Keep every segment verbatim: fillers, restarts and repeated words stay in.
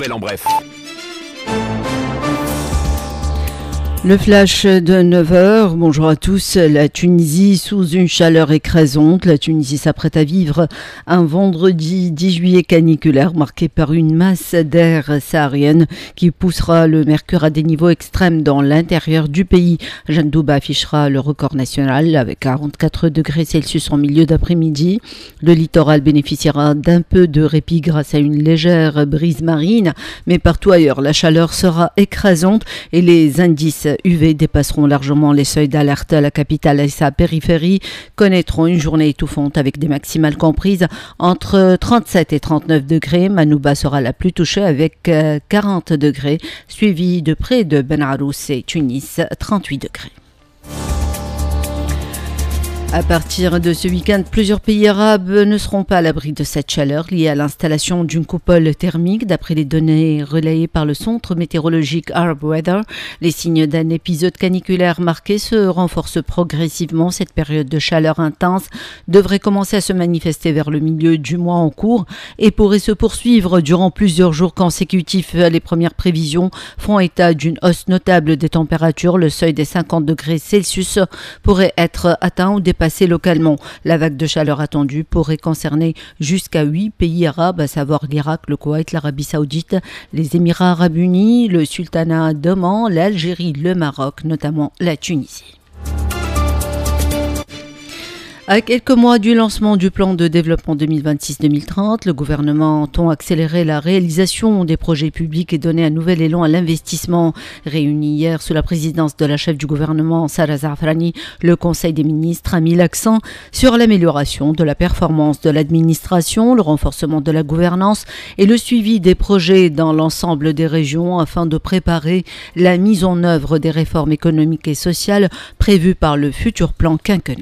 nouvelles en bref. Le flash de neuf heures, bonjour à tous. La Tunisie sous une chaleur écrasante. La Tunisie s'apprête à vivre un vendredi dix juillet caniculaire marqué par une masse d'air saharienne qui poussera le mercure à des niveaux extrêmes dans l'intérieur du pays. Jandouba affichera le record national avec quarante-quatre degrés Celsius en milieu d'après-midi. Le littoral bénéficiera d'un peu de répit grâce à une légère brise marine, mais partout ailleurs, la chaleur sera écrasante et les indices U V dépasseront largement les seuils d'alerte. La capitale et sa périphérie connaîtront une journée étouffante avec des maximales comprises entre trente-sept et trente-neuf degrés. Manouba sera la plus touchée avec quarante degrés, suivie de près de Ben Arous et Tunis, trente-huit degrés. À partir de ce week-end, plusieurs pays arabes ne seront pas à l'abri de cette chaleur liée à l'installation d'une coupole thermique. D'après les données relayées par le centre météorologique Arab Weather, les signes d'un épisode caniculaire marqué se renforcent progressivement. Cette période de chaleur intense devrait commencer à se manifester vers le milieu du mois en cours et pourrait se poursuivre durant plusieurs jours consécutifs. Les premières prévisions font état d'une hausse notable des températures. Le seuil des cinquante degrés Celsius pourrait être atteint ou dépassé localement. La vague de chaleur attendue pourrait concerner jusqu'à huit pays arabes, à savoir l'Irak, le Koweït, l'Arabie Saoudite, les Émirats Arabes Unis, le Sultanat d'Oman, l'Algérie, le Maroc, notamment la Tunisie. À quelques mois du lancement du plan de développement deux mille vingt-six deux mille trente, le gouvernement entend accélérer la réalisation des projets publics et donner un nouvel élan à l'investissement. Réuni hier sous la présidence de la chef du gouvernement, Sarah Zafrani, le Conseil des ministres a mis l'accent sur l'amélioration de la performance de l'administration, le renforcement de la gouvernance et le suivi des projets dans l'ensemble des régions afin de préparer la mise en œuvre des réformes économiques et sociales prévues par le futur plan quinquennal.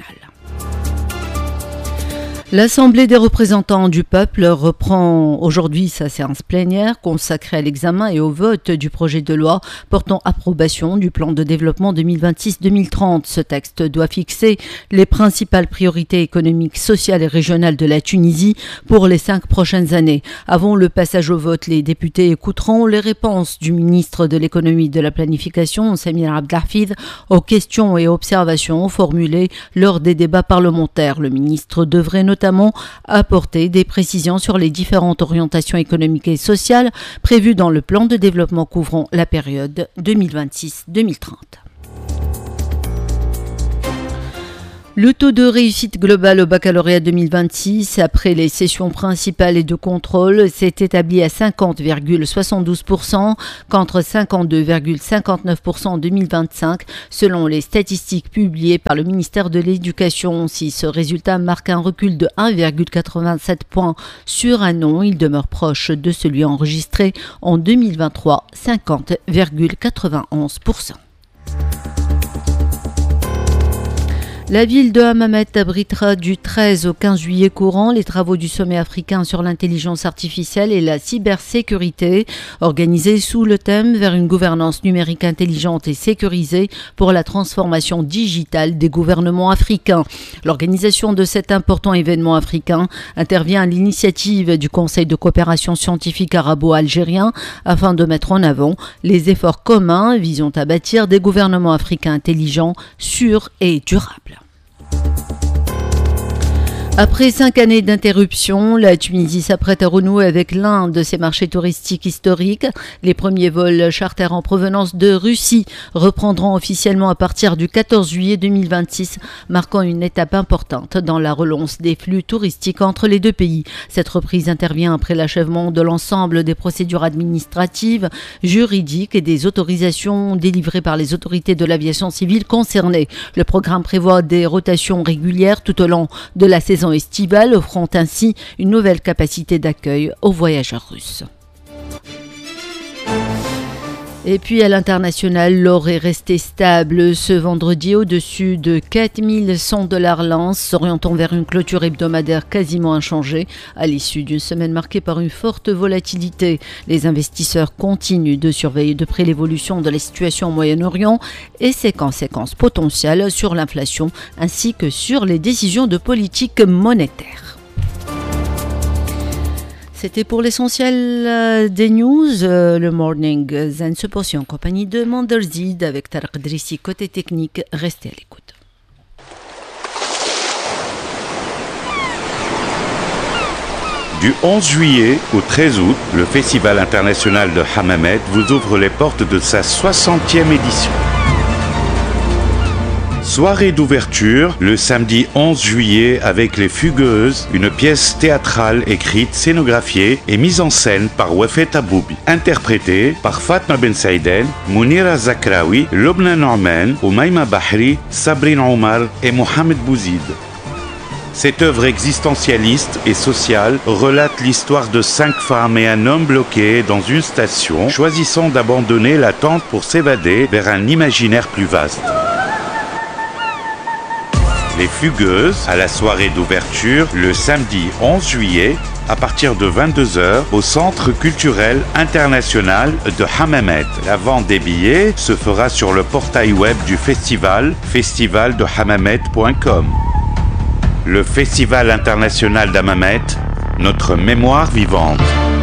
L'Assemblée des représentants du peuple reprend aujourd'hui sa séance plénière consacrée à l'examen et au vote du projet de loi portant approbation du plan de développement deux mille vingt-six deux mille trente. Ce texte doit fixer les principales priorités économiques, sociales et régionales de la Tunisie pour les cinq prochaines années. Avant le passage au vote, les députés écouteront les réponses du ministre de l'économie et de la planification, Samir Abdelhafid, aux questions et observations formulées lors des débats parlementaires. Le ministre devrait notamment notamment apporter des précisions sur les différentes orientations économiques et sociales prévues dans le plan de développement couvrant la période deux mille vingt-six deux mille trente. Le taux de réussite globale au baccalauréat deux mille vingt-six, après les sessions principales et de contrôle, s'est établi à cinquante virgule soixante-douze pour cent contre cinquante-deux virgule cinquante-neuf pour cent en deux mille vingt-cinq, selon les statistiques publiées par le ministère de l'Éducation. Si ce résultat marque un recul de un virgule quatre-vingt-sept points sur un an, il demeure proche de celui enregistré en deux mille vingt-trois, cinquante virgule quatre-vingt-onze pour cent. La ville de Hammamet abritera du treize au quinze juillet courant les travaux du sommet africain sur l'intelligence artificielle et la cybersécurité, organisés sous le thème vers une gouvernance numérique intelligente et sécurisée pour la transformation digitale des gouvernements africains. L'organisation de cet important événement africain intervient à l'initiative du Conseil de coopération scientifique arabo-algérien afin de mettre en avant les efforts communs visant à bâtir des gouvernements africains intelligents, sûrs et durables. Après cinq années d'interruption, la Tunisie s'apprête à renouer avec l'un de ses marchés touristiques historiques. Les premiers vols charters en provenance de Russie reprendront officiellement à partir du quatorze juillet deux mille vingt-six, marquant une étape importante dans la relance des flux touristiques entre les deux pays. Cette reprise intervient après l'achèvement de l'ensemble des procédures administratives, juridiques et des autorisations délivrées par les autorités de l'aviation civile concernées. Le programme prévoit des rotations régulières tout au long de la saison estivale, offrant ainsi une nouvelle capacité d'accueil aux voyageurs russes. Et puis à l'international, l'or est resté stable ce vendredi au-dessus de quatre mille cent dollars l'once, s'orientant vers une clôture hebdomadaire quasiment inchangée à l'issue d'une semaine marquée par une forte volatilité. Les investisseurs continuent de surveiller de près l'évolution de la situation au Moyen-Orient et ses conséquences potentielles sur l'inflation ainsi que sur les décisions de politique monétaire. C'était pour l'essentiel des news, le morning. Zen se poursuit en compagnie de Manderzid avec Tarek Drissi côté technique. Restez à l'écoute. Du onze juillet au treize août, le Festival international de Hammamet vous ouvre les portes de sa soixantième édition. Soirée d'ouverture le samedi onze juillet avec Les Fugueuses, une pièce théâtrale écrite, scénographiée et mise en scène par Wafet Aboubi, interprétée par Fatma Ben Saïden, Mounira Zakraoui, Lobna Norman, Oumaima Bahri, Sabrine Omar et Mohamed Bouzid. Cette œuvre existentialiste et sociale relate l'histoire de cinq femmes et un homme bloqués dans une station, choisissant d'abandonner l'attente pour s'évader vers un imaginaire plus vaste. Les Fugueuses, à la soirée d'ouverture, le samedi onze juillet, à partir de vingt-deux heures, au Centre culturel international de Hammamet. La vente des billets se fera sur le portail web du festival, festival de hammamet point com. Le Festival international d'Hammamet, notre mémoire vivante.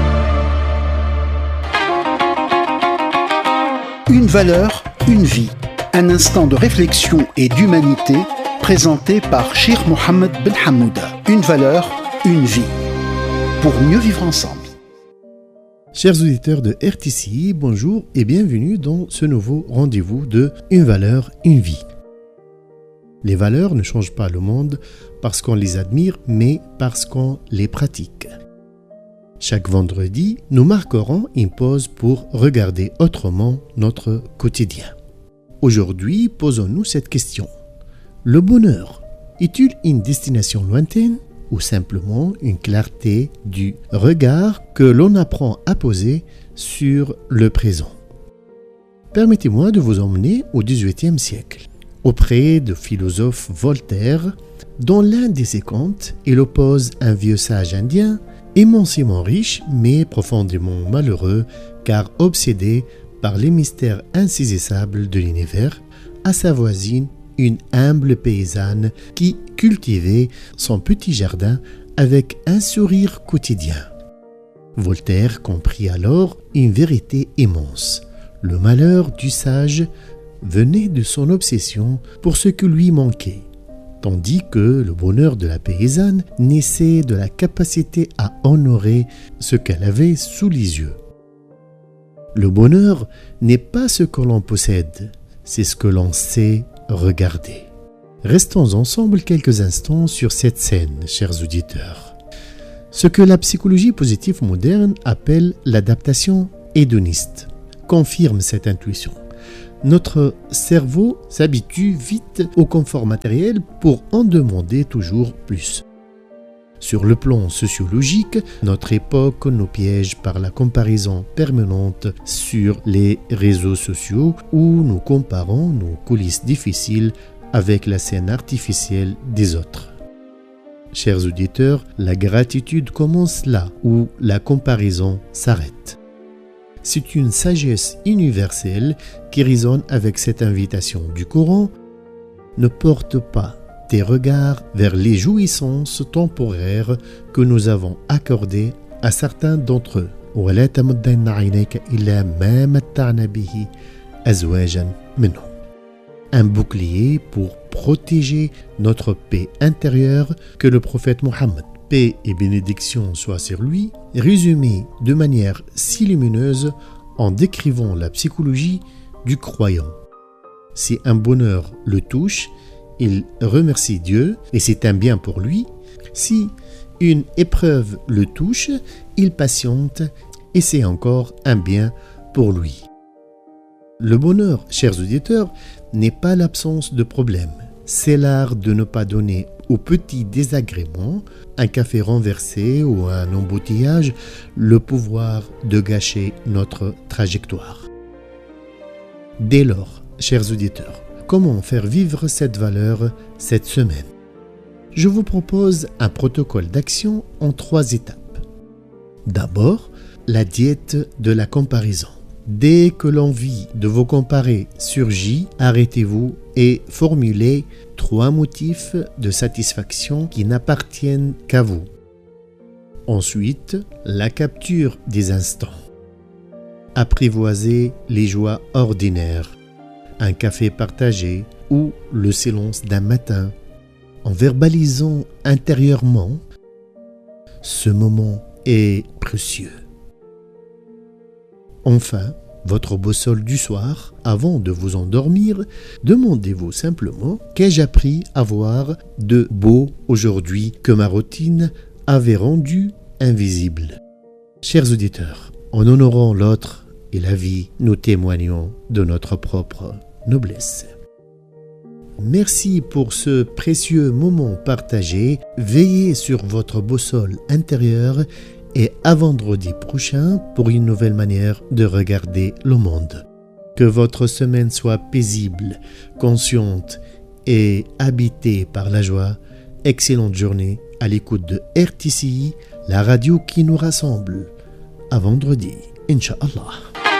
Une valeur, une vie. Un instant de réflexion et d'humanité présenté par Cheikh Mohammed Ben Hamouda. Une valeur, une vie. Pour mieux vivre ensemble. Chers auditeurs de R T C I, bonjour et bienvenue dans ce nouveau rendez-vous de Une valeur, une vie. Les valeurs ne changent pas le monde parce qu'on les admire, mais parce qu'on les pratique. Chaque vendredi, nous marquerons une pause pour regarder autrement notre quotidien. Aujourd'hui, posons-nous cette question. Le bonheur est-il une destination lointaine ou simplement une clarté du regard que l'on apprend à poser sur le présent? Permettez-moi de vous emmener au dix-huitième siècle. Auprès du philosophe Voltaire, dans l'un de ses contes, il oppose un vieux sage indien, immensément riche mais profondément malheureux car obsédé par les mystères insaisissables de l'univers, à sa voisine, une humble paysanne qui cultivait son petit jardin avec un sourire quotidien. Voltaire comprit alors une vérité immense. Le malheur du sage venait de son obsession pour ce qui lui manquait, tandis que le bonheur de la paysanne naissait de la capacité à honorer ce qu'elle avait sous les yeux. Le bonheur n'est pas ce que l'on possède, c'est ce que l'on sait regarder. Restons ensemble quelques instants sur cette scène, chers auditeurs. Ce que la psychologie positive moderne appelle l'adaptation hédoniste confirme cette intuition. Notre cerveau s'habitue vite au confort matériel pour en demander toujours plus. Sur le plan sociologique, notre époque nous piège par la comparaison permanente sur les réseaux sociaux où nous comparons nos coulisses difficiles avec la scène artificielle des autres. Chers auditeurs, la gratitude commence là où la comparaison s'arrête. C'est une sagesse universelle qui résonne avec cette invitation du Coran. Ne porte pas tes regards vers les jouissances temporaires que nous avons accordées à certains d'entre eux. ولا تمدن عينيك إلى ما متعنا به أزواجا منهم. Un bouclier pour protéger notre paix intérieure que le prophète Mohammed, paix et bénédiction soient sur lui, résumé de manière si lumineuse en décrivant la psychologie du croyant. Si un bonheur le touche, il remercie Dieu et c'est un bien pour lui. Si une épreuve le touche, il patiente et c'est encore un bien pour lui. Le bonheur, chers auditeurs, n'est pas l'absence de problèmes. C'est l'art de ne pas donner aux petits désagréments, un café renversé ou un embouteillage, le pouvoir de gâcher notre trajectoire. Dès lors, chers auditeurs, comment faire vivre cette valeur cette semaine? Je vous propose un protocole d'action en trois étapes. D'abord, la diète de la comparaison. Dès que l'envie de vous comparer surgit, arrêtez-vous et formulez trois motifs de satisfaction qui n'appartiennent qu'à vous. Ensuite, la capture des instants. Apprivoiser les joies ordinaires, un café partagé ou le silence d'un matin, en verbalisant intérieurement, ce moment est précieux. Enfin, votre boussole du soir, avant de vous endormir, demandez-vous simplement « Qu'ai-je appris à voir de beau aujourd'hui que ma routine avait rendu invisible ?» Chers auditeurs, en honorant l'autre et la vie, nous témoignons de notre propre noblesse. Merci pour ce précieux moment partagé. Veillez sur votre boussole intérieure et à vendredi prochain pour une nouvelle manière de regarder le monde. Que votre semaine soit paisible, consciente et habitée par la joie. Excellente journée à l'écoute de R T C I, la radio qui nous rassemble. À vendredi, Inch'Allah.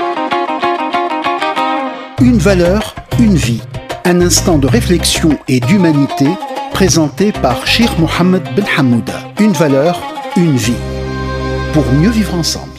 Une valeur, une vie. Un instant de réflexion et d'humanité présenté par Cheikh Mohammed Ben Hamouda. Une valeur, une vie. Pour mieux vivre ensemble.